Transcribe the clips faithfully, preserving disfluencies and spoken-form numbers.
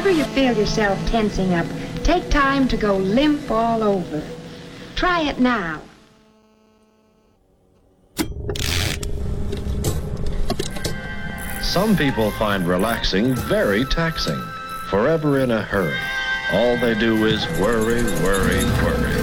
whenever you feel yourself tensing up, take time to go limp all over. Try it now. Some people find relaxing very taxing, forever in a hurry. All they do is worry, worry, worry.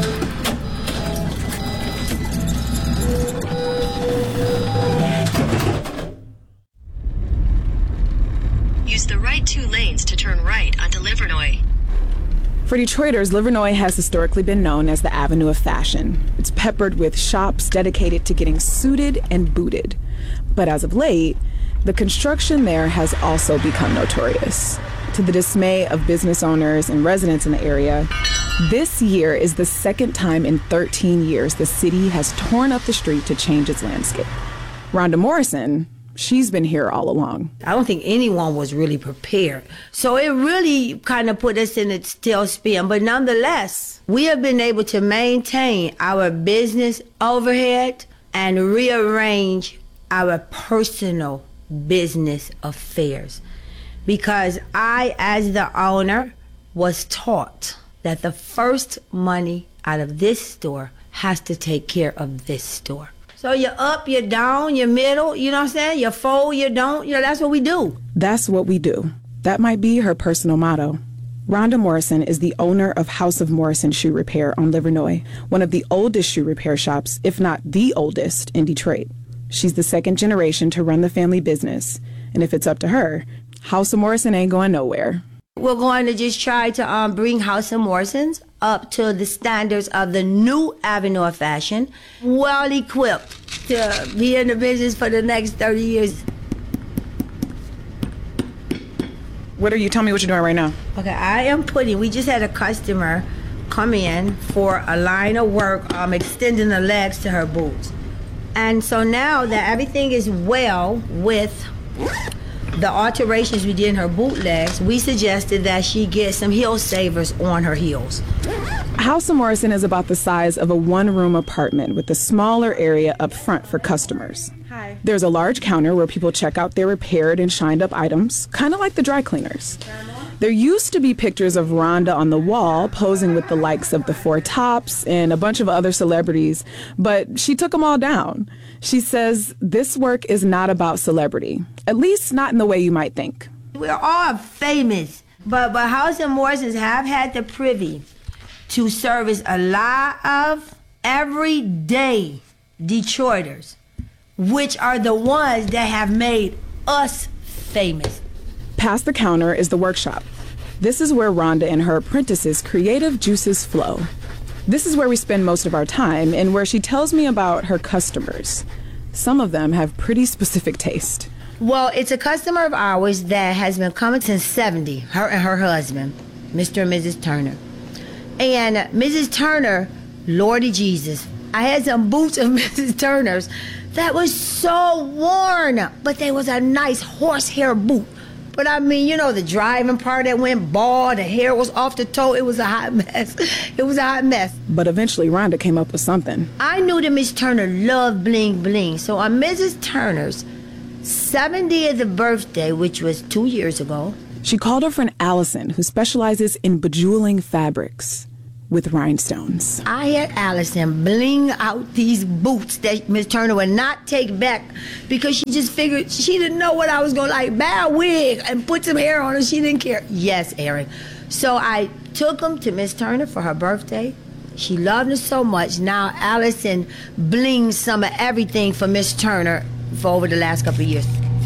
Use the right two lanes to turn right onto Livernois. For Detroiters, Livernois has historically been known as the Avenue of Fashion. It's peppered with shops dedicated to getting suited and booted. But as of late, the construction there has also become notorious. To the dismay of business owners and residents in the area, this year is the second time in thirteen years the city has torn up the street to change its landscape. Rhonda Morrison, she's been here all along. I don't think anyone was really prepared. So it really kind of put us in a tailspin. But nonetheless, we have been able to maintain our business overhead and rearrange our personal business affairs. Because I, as the owner, was taught that the first money out of this store has to take care of this store. So you're up, you're down, you're middle, you know what I'm saying? You're full, you don't, you know, that's what we do. That's what we do. That might be her personal motto. Rhonda Morrison is the owner of House of Morrison Shoe Repair on Livernois, one of the oldest shoe repair shops, if not the oldest, in Detroit. She's the second generation to run the family business, and if it's up to her, House of Morrison ain't going nowhere. We're going to just try to um, bring House of Morrison's up to the standards of the new Avenue of Fashion, well equipped to be in the business for the next thirty years. What are you, tell me what you're doing right now. Okay, I am putting, we just had a customer come in for a line of work, um, extending the legs to her boots. And so now that everything is well with the alterations we did in her bootlegs, we suggested that she get some heel savers on her heels. House of Morrison is about the size of a one-room apartment with a smaller area up front for customers. Hi. There's a large counter where people check out their repaired and shined up items, kind of like the dry cleaners. There used to be pictures of Rhonda on the wall posing with the likes of the Four Tops and a bunch of other celebrities, but she took them all down. She says this work is not about celebrity, at least not in the way you might think. We're all famous, but, but House of Morrisons have had the privy to service a lot of everyday Detroiters, which are the ones that have made us famous. Past the counter is the workshop. This is where Rhonda and her apprentices' creative juices flow. This is where we spend most of our time and where she tells me about her customers. Some of them have pretty specific taste. Well, it's a customer of ours that has been coming since seventy, her and her husband, Mister and Missus Turner. And Missus Turner, Lordy Jesus, I had some boots of Missus Turner's that was so worn, but they was a nice horsehair boot. But I mean, you know, the driving part that went bald, the hair was off the toe. It was a hot mess. It was a hot mess. But eventually, Rhonda came up with something. I knew that Miss Turner loved bling bling. So on Missus Turner's seventieth birthday, which was two years ago, she called her friend Allison, who specializes in bejeweling fabrics with rhinestones. I had Allison bling out these boots that Miss Turner would not take back because she just figured she didn't know what I was going to like. Buy a wig and put some hair on her. She didn't care. Yes, Erin. So I took them to Miss Turner for her birthday. She loved her so much. Now Allison blings some of everything for Miss Turner for over the last couple of years.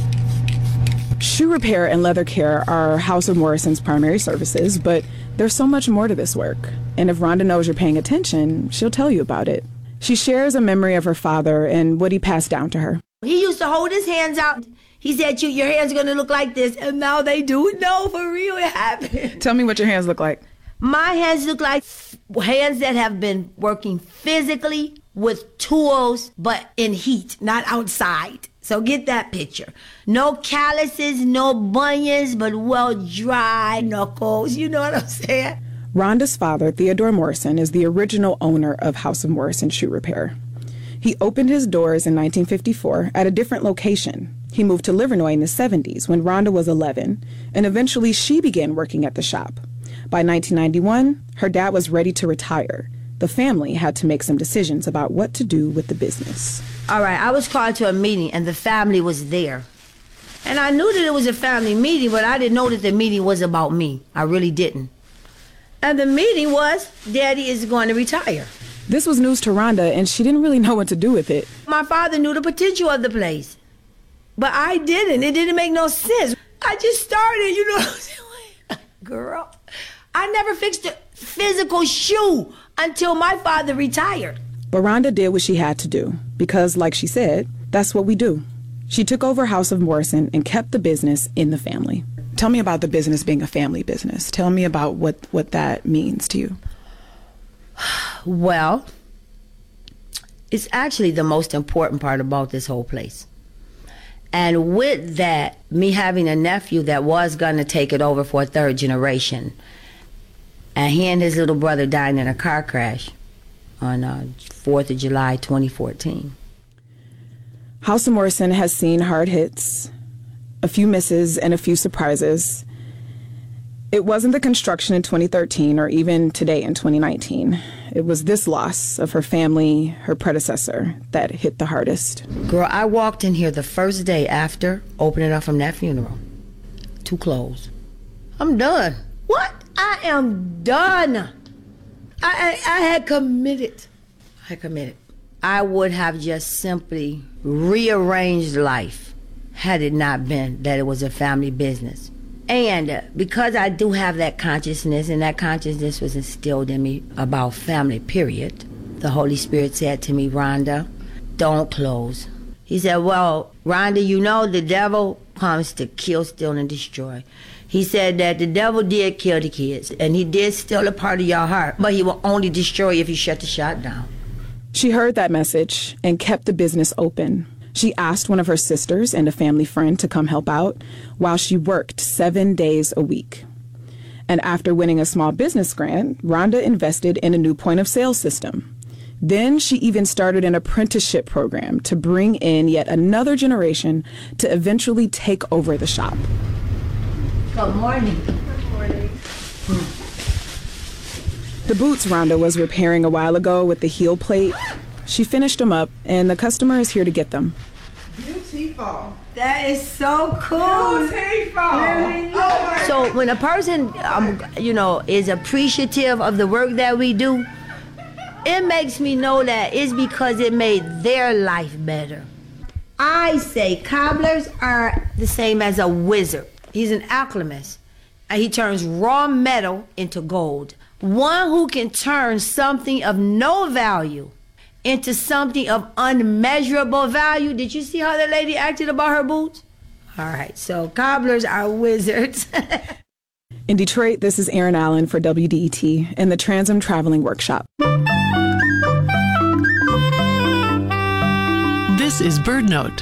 Shoe repair and leather care are House of Morrison's primary services, but there's so much more to this work. And if Rhonda knows you're paying attention, she'll tell you about it. She shares a memory of her father and what he passed down to her. He used to hold his hands out. He said, you, your hands are going to look like this. And now they do. No, for real, it happened. Tell me what your hands look like. My hands look like hands that have been working physically with tools, but in heat, not outside. So get that picture. No calluses, no bunions, but well-dry knuckles. You know what I'm saying? Rhonda's father, Theodore Morrison, is the original owner of House of Morrison Shoe Repair. He opened his doors in nineteen fifty-four at a different location. He moved to Livernois in the seventies when Rhonda was eleven, and eventually she began working at the shop. By nineteen ninety-one, her dad was ready to retire. The family had to make some decisions about what to do with the business. All right, I was called to a meeting, and the family was there. And I knew that it was a family meeting, but I didn't know that the meeting was about me. I really didn't. And the meeting was, Daddy is going to retire. This was news to Rhonda, and she didn't really know what to do with it. My father knew the potential of the place, but I didn't. It didn't make no sense. I just started, you know. Girl, I never fixed a physical shoe until my father retired. But Rhonda did what she had to do, because, like she said, that's what we do. She took over House of Morrison and kept the business in the family. Tell me about the business being a family business. Tell me about what, what that means to you. Well, it's actually the most important part about this whole place. And with that, me having a nephew that was going to take it over for a third generation, and he and his little brother died in a car crash on uh, fourth of July, twenty fourteen. House of Morrison has seen hard hits, a few misses, and a few surprises. It wasn't the construction in twenty thirteen or even today in twenty nineteen. It was this loss of her family, her predecessor, that hit the hardest. Girl, I walked in here the first day after opening up from that funeral. Too close. I'm done. What? I am done. I, I, I had committed. I had committed. I would have just simply rearranged life had it not been that it was a family business. And uh, because I do have that consciousness, and that consciousness was instilled in me about family, period, the Holy Spirit said to me, Rhonda, don't close. He said, well, Rhonda, you know the devil comes to kill, steal, and destroy. He said that the devil did kill the kids, and he did steal a part of your heart, but he will only destroy you if you shut the shop down. She heard that message and kept the business open. She asked one of her sisters and a family friend to come help out while she worked seven days a week. And after winning a small business grant, Rhonda invested in a new point of sale system. Then she even started an apprenticeship program to bring in yet another generation to eventually take over the shop. Good morning. Good morning. The boots Rhonda was repairing a while ago with the heel plate, she finished them up, and the customer is here to get them. Beautiful. That is so cool. Beautiful. Oh my So when a person, um, you know, is appreciative of the work that we do, it makes me know that it's because it made their life better. I say cobblers are the same as a wizard. He's an alchemist, and he turns raw metal into gold. One who can turn something of no value into something of unmeasurable value. Did you see how the lady acted about her boots? All right, so cobblers are wizards. In Detroit, this is Erin Allen for W D E T and the Transam Traveling Workshop. This is BirdNote.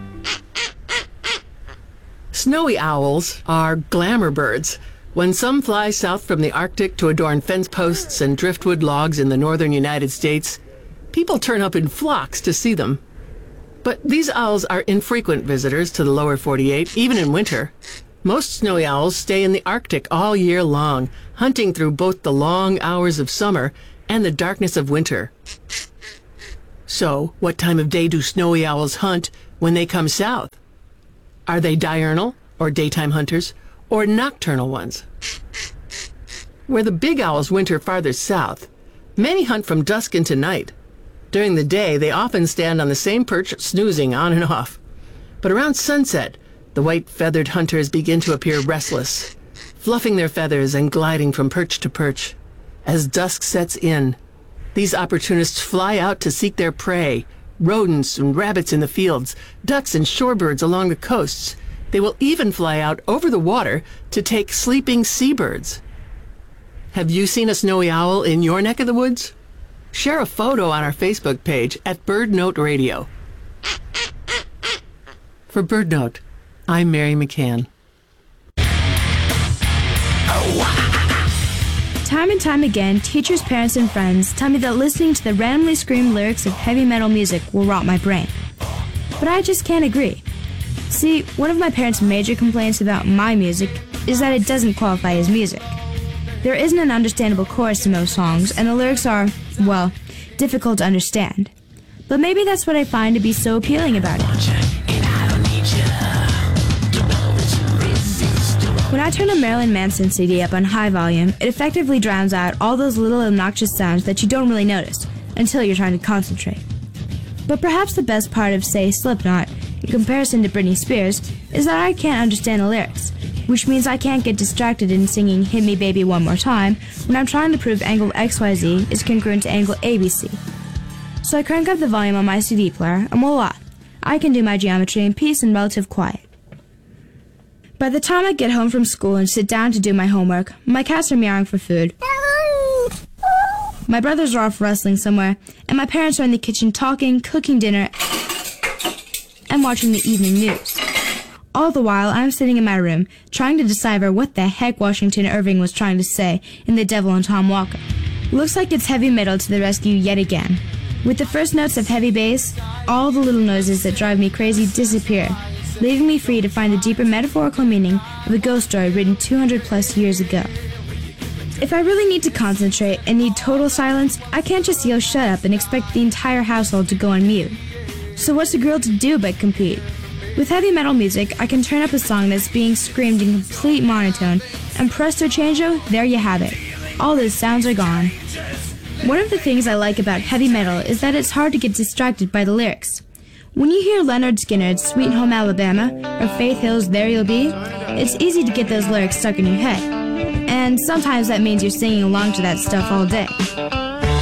Snowy owls are glamour birds. When some fly south from the Arctic to adorn fence posts and driftwood logs in the northern United States, people turn up in flocks to see them. But these owls are infrequent visitors to the lower forty-eight, even in winter. Most snowy owls stay in the Arctic all year long, hunting through both the long hours of summer and the darkness of winter. So, what time of day do snowy owls hunt when they come south? Are they diurnal, or daytime hunters, or nocturnal ones? Where the big owls winter farther south, many hunt from dusk into night. During the day, they often stand on the same perch, snoozing on and off. But around sunset, the white-feathered hunters begin to appear restless, fluffing their feathers and gliding from perch to perch. As dusk sets in, these opportunists fly out to seek their prey, rodents and rabbits in the fields, ducks and shorebirds along the coasts. They will even fly out over the water to take sleeping seabirds. Have you seen a snowy owl in your neck of the woods? Share a photo on our Facebook page at BirdNote Radio. For BirdNote, I'm Mary McCann. Time and time again, teachers, parents, and friends tell me that listening to the randomly screamed lyrics of heavy metal music will rot my brain. But I just can't agree. See, one of my parents' major complaints about my music is that it doesn't qualify as music. There isn't an understandable chorus to most songs, and the lyrics are, well, difficult to understand. But maybe that's what I find to be so appealing about it. When I turn a Marilyn Manson C D up on high volume, it effectively drowns out all those little obnoxious sounds that you don't really notice until you're trying to concentrate. But perhaps the best part of, say, Slipknot, in comparison to Britney Spears, is that I can't understand the lyrics, which means I can't get distracted in singing Hit Me Baby One More Time when I'm trying to prove angle X Y Z is congruent to angle A B C. So I crank up the volume on my C D player, and voila, I can do my geometry in peace and relative quiet. By the time I get home from school and sit down to do my homework, my cats are meowing for food. My brothers are off wrestling somewhere, and my parents are in the kitchen talking, cooking dinner, and watching the evening news. All the while, I'm sitting in my room, trying to decipher what the heck Washington Irving was trying to say in The Devil and Tom Walker. Looks like it's heavy metal to the rescue yet again. With the first notes of heavy bass, all the little noises that drive me crazy disappear, leaving me free to find the deeper metaphorical meaning of a ghost story written two hundred plus years ago. If I really need to concentrate and need total silence, I can't just yell shut up and expect the entire household to go on mute. So what's a girl to do but compete? With heavy metal music, I can turn up a song that's being screamed in complete monotone, and presto changeo, there you have it. All those sounds are gone. One of the things I like about heavy metal is that it's hard to get distracted by the lyrics. When you hear Leonard Skinner's Sweet Home Alabama or Faith Hill's There You'll Be, it's easy to get those lyrics stuck in your head. And sometimes that means you're singing along to that stuff all day.